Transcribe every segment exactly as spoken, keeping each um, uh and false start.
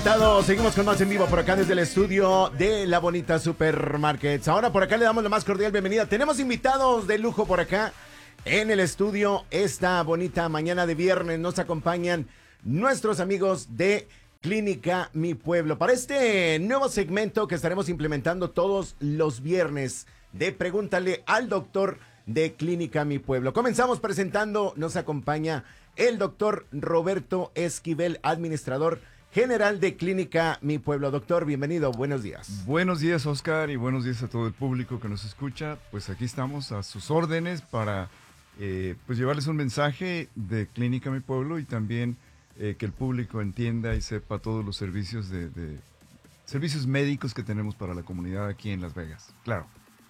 invitado. Seguimos con más en vivo por acá desde el estudio de La Bonita Supermarkets. Ahora por acá le damos la más cordial bienvenida. Tenemos invitados de lujo por acá en el estudio. Esta bonita mañana de viernes nos acompañan nuestros amigos de Clínica Mi Pueblo para este nuevo segmento que estaremos implementando todos los viernes de Pregúntale al Doctor de Clínica Mi Pueblo. Comenzamos presentando, nos acompaña el doctor Roberto Esquivel, administrador general de Clínica Mi Pueblo. Doctor, bienvenido, buenos días. Buenos días, Oscar, y buenos días a todo el público que nos escucha. Pues aquí estamos a sus órdenes para eh, pues llevarles un mensaje de Clínica Mi Pueblo y también eh, que el público entienda y sepa todos los servicios de, de servicios médicos que tenemos para la comunidad aquí en Las Vegas. Claro.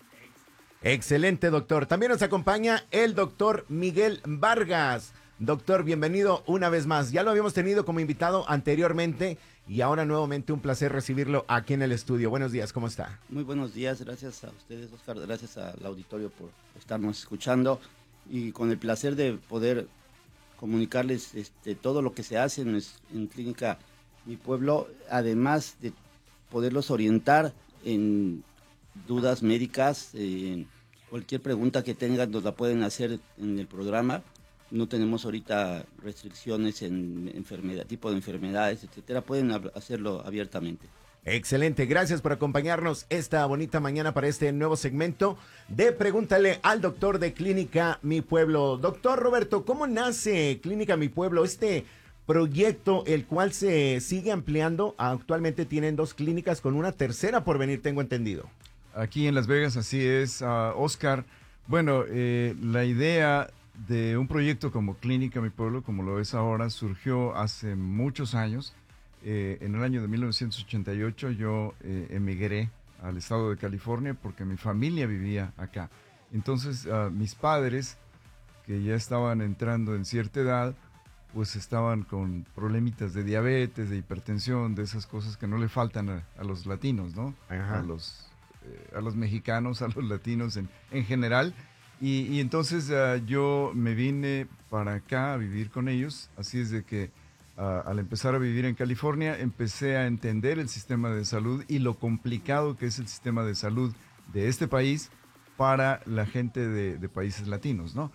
Excelente, doctor. También nos acompaña el doctor Miguel Vargas. Doctor, bienvenido una vez más. Ya lo habíamos tenido como invitado anteriormente y ahora nuevamente un placer recibirlo aquí en el estudio. Buenos días, ¿cómo está? Muy buenos días, gracias a ustedes, Oscar, gracias al auditorio por estarnos escuchando y con el placer de poder comunicarles este, todo lo que se hace en, en Clínica Mi Pueblo, además de poderlos orientar en dudas médicas, en cualquier pregunta que tengan nos la pueden hacer en el programa. No tenemos ahorita restricciones en enfermedad, tipo de enfermedades, etcétera. Pueden hacerlo abiertamente. Excelente, gracias por acompañarnos esta bonita mañana para este nuevo segmento de Pregúntale al Doctor de Clínica Mi Pueblo. Doctor Roberto, ¿cómo nace Clínica Mi Pueblo? Este proyecto, el cual se sigue ampliando. Actualmente tienen dos clínicas con una tercera por venir, tengo entendido. Aquí en Las Vegas, así es, uh, Oscar. Bueno, eh, la idea de un proyecto como Clínica Mi Pueblo, como lo es ahora, surgió hace muchos años. Eh, en el año de mil novecientos ochenta y ocho yo eh, emigré al estado de California porque mi familia vivía acá. Entonces uh, mis padres, que ya estaban entrando en cierta edad, pues estaban con problemitas de diabetes, de hipertensión, de esas cosas que no le faltan a, a los latinos, ¿no? Ajá. A los, eh, a los mexicanos, a los latinos en, en general. Y, y entonces uh, yo me vine para acá a vivir con ellos, así es de que uh, al empezar a vivir en California empecé a entender el sistema de salud y lo complicado que es el sistema de salud de este país para la gente de, de países latinos, ¿no?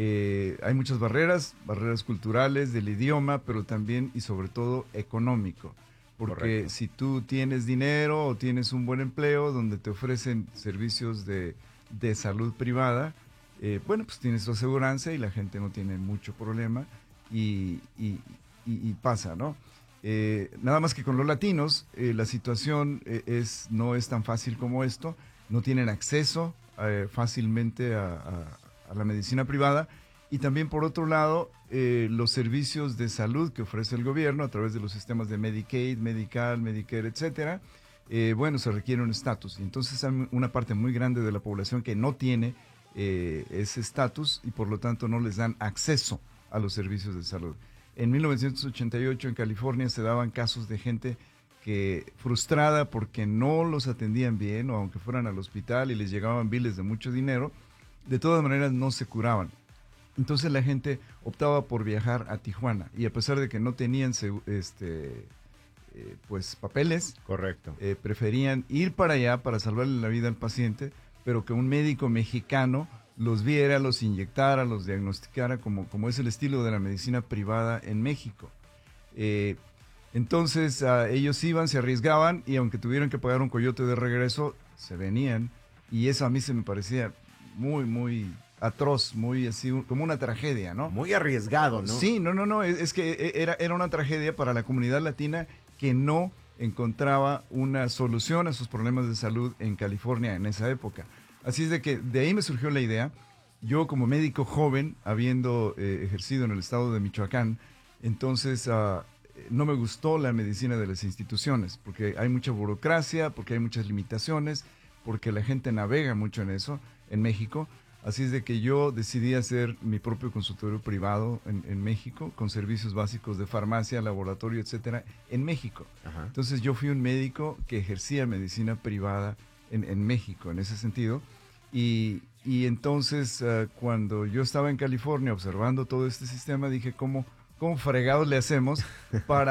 Eh, hay muchas barreras, barreras culturales, del idioma, pero también y sobre todo económico, porque Correcto. Si tú tienes dinero o tienes un buen empleo donde te ofrecen servicios de, de salud privada, Eh, bueno, pues tienes tu aseguranza y la gente no tiene mucho problema y, y, y, y pasa, ¿no? Eh, nada más que con los latinos eh, la situación eh, es, no es tan fácil como esto, no tienen acceso eh, fácilmente a, a, a la medicina privada y también por otro lado eh, los servicios de salud que ofrece el gobierno a través de los sistemas de Medicaid, Medical, Medicare, etcétera, eh, bueno, se requiere un estatus y entonces hay una parte muy grande de la población que no tiene Eh, ese estatus y por lo tanto no les dan acceso a los servicios de salud. En mil novecientos ochenta y ocho en California se daban casos de gente que frustrada porque no los atendían bien o aunque fueran al hospital y les llegaban biles de mucho dinero, de todas maneras no se curaban. Entonces la gente optaba por viajar a Tijuana y a pesar de que no tenían este, eh, pues papeles, Correcto. eh, preferían ir para allá para salvarle la vida al paciente, pero que un médico mexicano los viera, los inyectara, los diagnosticara, como, como es el estilo de la medicina privada en México. Eh, entonces uh, ellos iban, se arriesgaban y aunque tuvieran que pagar un coyote de regreso, se venían y eso a mí se me parecía muy, muy atroz, muy así, como una tragedia, ¿no? Muy arriesgado, ¿no? Sí, no, no, no, es, es que era, era una tragedia para la comunidad latina que no encontraba una solución a sus problemas de salud en California en esa época. Así es de que de ahí me surgió la idea. Yo como médico joven, habiendo eh, ejercido en el estado de Michoacán, entonces uh, no me gustó la medicina de las instituciones, porque hay mucha burocracia, porque hay muchas limitaciones, porque la gente navega mucho en eso, en México. Así es de que yo decidí hacer mi propio consultorio privado en, en México, con servicios básicos de farmacia, laboratorio, etcétera, en México. Ajá. Entonces yo fui un médico que ejercía medicina privada en, en México, en ese sentido. Y, y entonces uh, cuando yo estaba en California observando todo este sistema, dije, ¿cómo, cómo fregados le hacemos para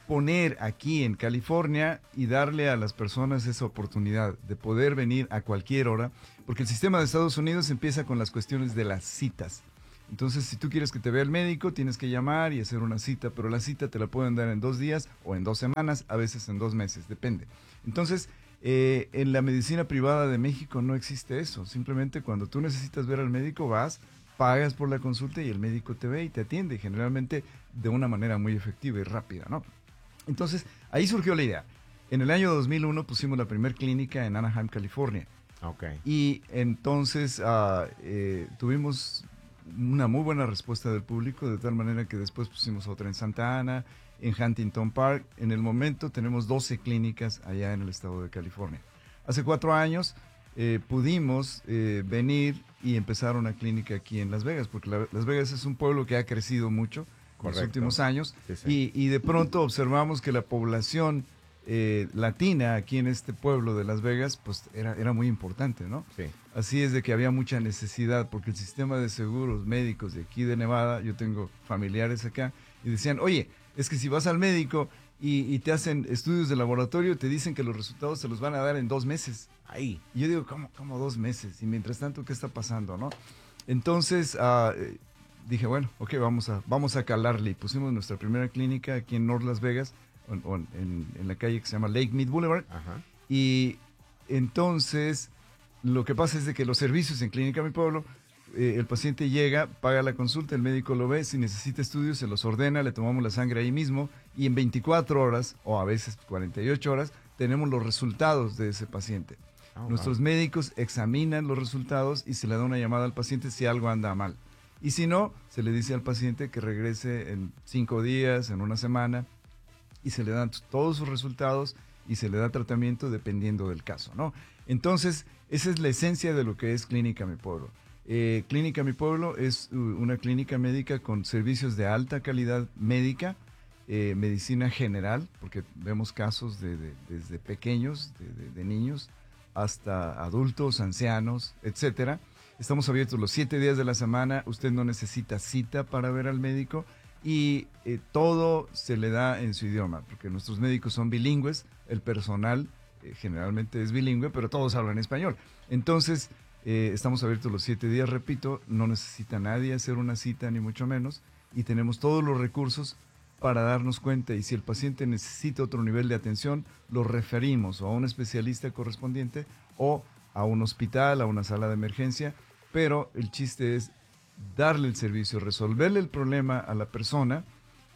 poner aquí en California y darle a las personas esa oportunidad de poder venir a cualquier hora, porque el sistema de Estados Unidos empieza con las cuestiones de las citas. Entonces, si tú quieres que te vea el médico, tienes que llamar y hacer una cita, pero la cita te la pueden dar en dos días o en dos semanas, a veces en dos meses, depende. Entonces, eh, en la medicina privada de México no existe eso. Simplemente cuando tú necesitas ver al médico, vas, pagas por la consulta y el médico te ve y te atiende, generalmente de una manera muy efectiva y rápida, ¿no? Entonces, ahí surgió la idea. En el año dos mil uno pusimos la primera clínica en Anaheim, California. Okay. Y entonces uh, eh, tuvimos una muy buena respuesta del público, de tal manera que después pusimos otra en Santa Ana, en Huntington Park. En el momento tenemos doce clínicas allá en el estado de California. Hace cuatro años eh, pudimos eh, venir y empezar una clínica aquí en Las Vegas, porque la, Las Vegas es un pueblo que ha crecido mucho en los últimos años, sí, sí. Y, y de pronto observamos que la población eh, latina aquí en este pueblo de Las Vegas pues era, era muy importante, ¿no? Sí. Así es de que había mucha necesidad, porque el sistema de seguros médicos de aquí de Nevada, yo tengo familiares acá, y decían, oye, es que si vas al médico y, y te hacen estudios de laboratorio, te dicen que los resultados se los van a dar en dos meses. Ahí. Y yo digo, ¿cómo, cómo dos meses? Y mientras tanto, ¿qué está pasando, no? Entonces, uh, dije, bueno, ok, vamos a, vamos a calarle. Y pusimos nuestra primera clínica aquí en North Las Vegas, en, en, en la calle que se llama Lake Mead Boulevard. Ajá. Y entonces, lo que pasa es de que los servicios en Clínica Mi Pueblo, eh, el paciente llega, paga la consulta, el médico lo ve, si necesita estudios se los ordena, le tomamos la sangre ahí mismo y en veinticuatro horas, o a veces cuarenta y ocho horas, tenemos los resultados de ese paciente. Oh, Nuestros wow. médicos examinan los resultados y se le da una llamada al paciente si algo anda mal. Y si no, se le dice al paciente que regrese en cinco días, en una semana, y se le dan todos sus resultados y se le da tratamiento dependiendo del caso, ¿no? Entonces, esa es la esencia de lo que es Clínica Mi Pueblo. Eh, Clínica Mi Pueblo es una clínica médica con servicios de alta calidad médica, eh, medicina general, porque vemos casos de, de, desde pequeños, de, de, de niños, hasta adultos, ancianos, etcétera. Estamos abiertos los siete días de la semana, usted no necesita cita para ver al médico y eh, todo se le da en su idioma, porque nuestros médicos son bilingües, el personal eh, generalmente es bilingüe, pero todos hablan español. Entonces, eh, estamos abiertos los siete días, repito, no necesita nadie hacer una cita, ni mucho menos, y tenemos todos los recursos para darnos cuenta, y si el paciente necesita otro nivel de atención, lo referimos o a un especialista correspondiente o a un hospital, a una sala de emergencia, pero el chiste es darle el servicio, resolverle el problema a la persona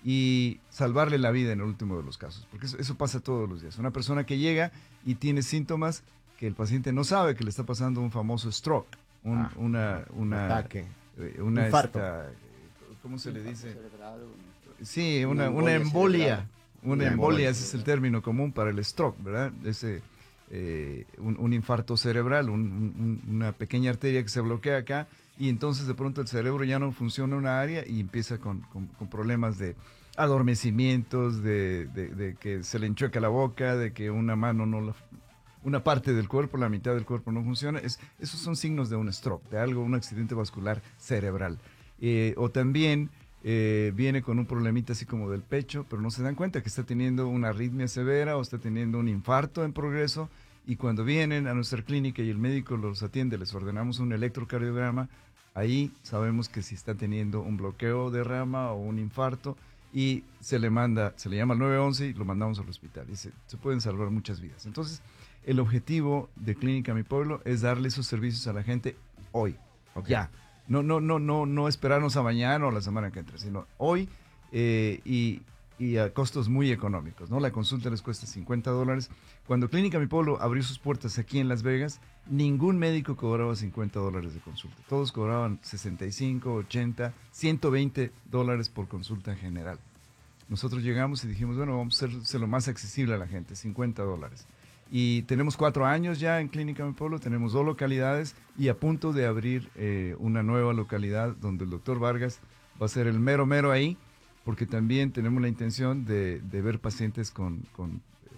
y salvarle la vida en el último de los casos, porque eso, eso pasa todos los días. Una persona que llega y tiene síntomas que el paciente no sabe que le está pasando un famoso stroke, un ah, una, una, ataque, eh, una infarto. Esta, ¿cómo se le dice? Cerebral, Sí, una, una una embolia embolia. Una Una embolia, embolia. ese es el término común para el stroke, ¿verdad? Ese, eh, un, un infarto cerebral, un, un, una pequeña arteria que se bloquea acá y entonces de pronto el cerebro ya no funciona en una área y empieza con, con, con problemas de adormecimientos, de, de, de que se le enchueca la boca, de que una mano no la, una parte del cuerpo, la mitad del cuerpo no funciona. Es, esos son signos de un stroke, de algo, un accidente vascular cerebral. Eh, o también eh, viene con un problemita así como del pecho, pero no se dan cuenta que está teniendo una arritmia severa o está teniendo un infarto en progreso, y cuando vienen a nuestra clínica y el médico los atiende, les ordenamos un electrocardiograma, ahí sabemos que si está teniendo un bloqueo de rama o un infarto, y se le manda, se le llama al nueve once y lo mandamos al hospital, y se, se pueden salvar muchas vidas. Entonces, el objetivo de Clínica Mi Pueblo es darle esos servicios a la gente hoy, Okay. ya. No, no, no, no, no esperarnos a mañana o la semana que entra, sino hoy eh, y, y a costos muy económicos, ¿no? La consulta les cuesta cincuenta dólares. Cuando Clínica Mi Pueblo abrió sus puertas aquí en Las Vegas, ningún médico cobraba cincuenta dólares de consulta. Todos cobraban sesenta y cinco, ochenta, ciento veinte dólares por consulta en general. Nosotros llegamos y dijimos, bueno, vamos a hacer lo más accesible a la gente, cincuenta dólares. Y tenemos cuatro años ya en Clínica Mi Pueblo, tenemos dos localidades y a punto de abrir eh, una nueva localidad donde el doctor Vargas va a ser el mero mero ahí, porque también tenemos la intención de, de ver pacientes con, con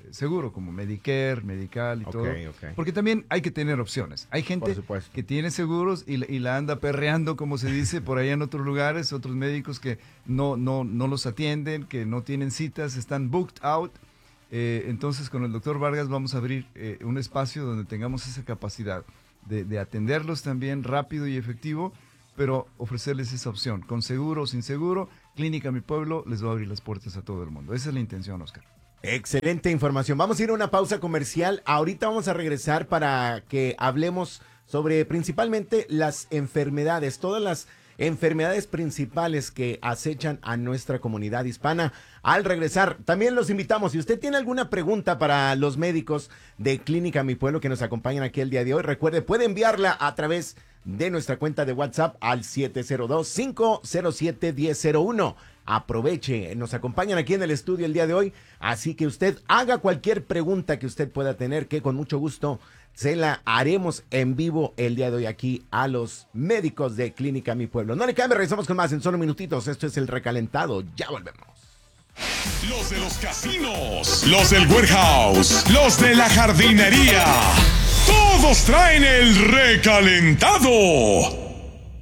seguro, como Medicare, Medical y Ok, todo. ok. Porque también hay que tener opciones. Hay gente que tiene seguros y, la- y la anda perreando, como se dice, por allá en otros lugares, otros médicos que no, no, no los atienden, que no tienen citas, están booked out. Eh, entonces, con el doctor Vargas vamos a abrir eh, un espacio donde tengamos esa capacidad de, de atenderlos también rápido y efectivo, pero ofrecerles esa opción. Con seguro o sin seguro, Clínica Mi Pueblo les va a abrir las puertas a todo el mundo. Esa es la intención, Oscar. Excelente información. Vamos a ir a una pausa comercial. Ahorita vamos a regresar para que hablemos sobre principalmente las enfermedades, todas las enfermedades principales que acechan a nuestra comunidad hispana. Al regresar, también los invitamos. Si usted tiene alguna pregunta para los médicos de Clínica Mi Pueblo que nos acompañan aquí el día de hoy, recuerde, puede enviarla a través de nuestra cuenta de WhatsApp al siete cero dos, cinco cero siete, uno cero cero uno. Aproveche, nos acompañan aquí en el estudio el día de hoy, así que usted haga cualquier pregunta que usted pueda tener, que con mucho gusto se la haremos en vivo el día de hoy aquí a los médicos de Clínica Mi Pueblo. No le cambie, regresamos con más en solo minutitos. Esto es El Recalentado, ya volvemos. Los de los casinos, los del warehouse, los de la jardinería, todos traen el recalentado.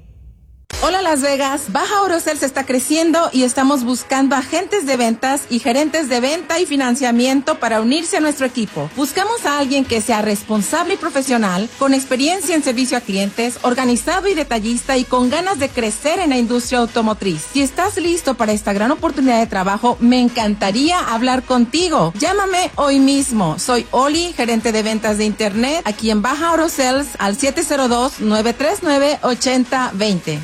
Hola Las Vegas, Baja Orocel se está creciendo y estamos buscando agentes de ventas y gerentes de venta y financiamiento para unirse a nuestro equipo. Buscamos a alguien que sea responsable y profesional, con experiencia en servicio a clientes, organizado y detallista y con ganas de crecer en la industria automotriz. Si estás listo para esta gran oportunidad de trabajo, me encantaría hablar contigo. Llámame hoy mismo. Soy Oli, gerente de ventas de internet aquí en Baja Orocel al siete cero dos, nueve tres nueve, ocho cero dos cero.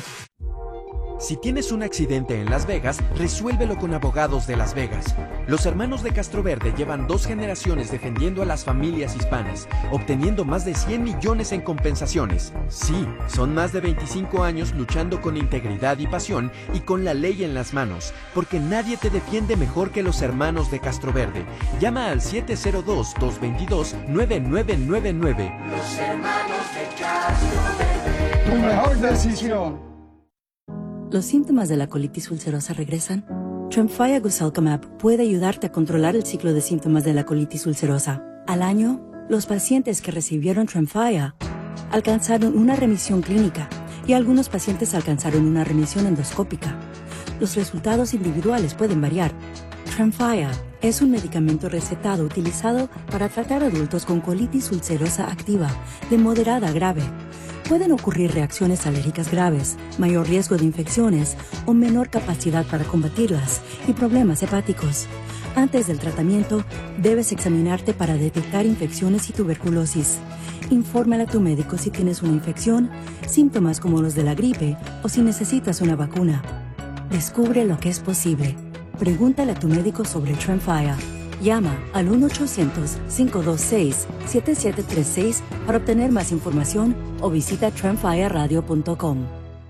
Si tienes un accidente en Las Vegas, resuélvelo con Abogados de Las Vegas. Los hermanos de Castroverde llevan dos generaciones defendiendo a las familias hispanas, obteniendo más de cien millones en compensaciones. Sí, son más de veinticinco años luchando con integridad y pasión y con la ley en las manos, porque nadie te defiende mejor que los hermanos de Castroverde. Llama al siete cero dos, dos dos dos, nueve nueve nueve nueve. Los hermanos de Castroverde. Tu mejor decisión. ¿Los síntomas de la colitis ulcerosa regresan? Tremfya Guselkumab puede ayudarte a controlar el ciclo de síntomas de la colitis ulcerosa. Al año, los pacientes que recibieron Tremfya alcanzaron una remisión clínica y algunos pacientes alcanzaron una remisión endoscópica. Los resultados individuales pueden variar. Tremfya es un medicamento recetado utilizado para tratar adultos con colitis ulcerosa activa de moderada a grave. Pueden ocurrir reacciones alérgicas graves, mayor riesgo de infecciones o menor capacidad para combatirlas y problemas hepáticos. Antes del tratamiento, debes examinarte para detectar infecciones y tuberculosis. Infórmale a tu médico si tienes una infección, síntomas como los de la gripe o si necesitas una vacuna. Descubre lo que es posible. Pregúntale a tu médico sobre Tremfya. Llama al uno ochocientos, cinco dos seis, siete siete tres seis para obtener más información o visita tremfya radio punto com.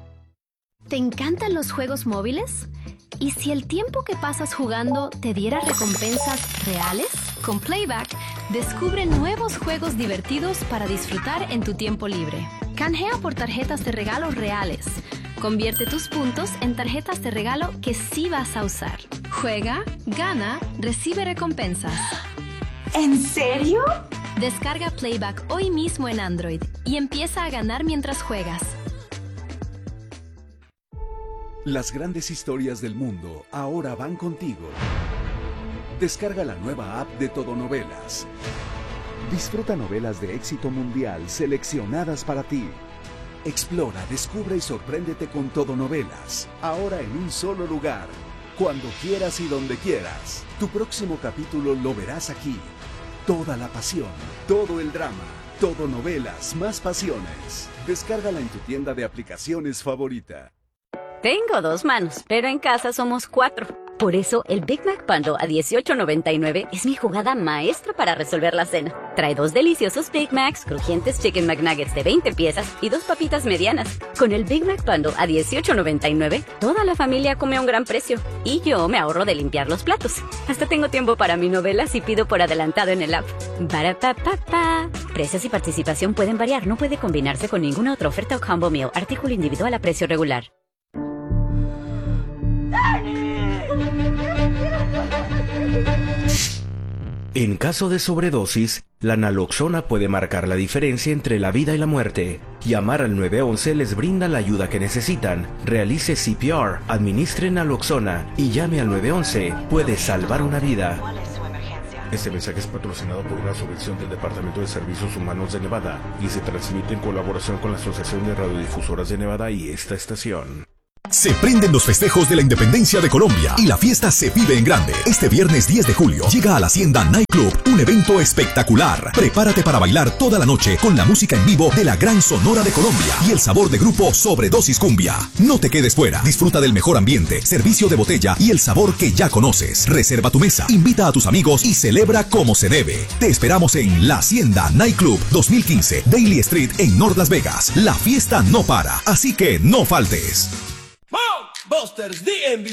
¿Te encantan los juegos móviles? ¿Y si el tiempo que pasas jugando te diera recompensas reales? Con Playback, descubre nuevos juegos divertidos para disfrutar en tu tiempo libre. Canjea por tarjetas de regalo reales. Convierte tus puntos en tarjetas de regalo que sí vas a usar. Juega, gana, recibe recompensas. ¿En serio? Descarga Playback hoy mismo en Android y empieza a ganar mientras juegas. Las grandes historias del mundo ahora van contigo. Descarga la nueva app de Todo Novelas. Disfruta novelas de éxito mundial seleccionadas para ti. Explora, descubre y sorpréndete con Todo Novelas, ahora en un solo lugar, cuando quieras y donde quieras. Tu próximo capítulo lo verás aquí. Toda la pasión, todo el drama, Todo Novelas, más pasiones. Descárgala en tu tienda de aplicaciones favorita. Tengo dos manos, pero en casa somos cuatro. Por eso, el Big Mac Bundle a dieciocho noventa y nueve es mi jugada maestra para resolver la cena. Trae dos deliciosos Big Macs, crujientes Chicken McNuggets de veinte piezas y dos papitas medianas. Con el Big Mac Bundle a dieciocho noventa y nueve, toda la familia come a un gran precio. Y yo me ahorro de limpiar los platos. Hasta tengo tiempo para mi novela si pido por adelantado en el app. Barapapapa. Precios y participación pueden variar. No puede combinarse con ninguna otra oferta o combo meal. Artículo individual a precio regular. En caso de sobredosis, la naloxona puede marcar la diferencia entre la vida y la muerte. Llamar al nueve once les brinda la ayuda que necesitan. Realice C P R, administre naloxona y llame al nueve once. Puede salvar una vida. Este mensaje es patrocinado por una subvención del Departamento de Servicios Humanos de Nevada y se transmite en colaboración con la Asociación de Radiodifusoras de Nevada y esta estación. Se prenden los festejos de la independencia de Colombia y la fiesta se vive en grande. Este viernes diez de julio llega a la Hacienda Night Club un evento espectacular. Prepárate para bailar toda la noche con la música en vivo de la Gran Sonora de Colombia y el sabor de grupo Sobredosis Cumbia. No te quedes fuera. Disfruta del mejor ambiente, servicio de botella y el sabor que ya conoces. Reserva tu mesa, invita a tus amigos y celebra como se debe. Te esperamos en la Hacienda Night Club dos mil quince, Daily Street en North Las Vegas. La fiesta no para, así que no faltes. Busters D M V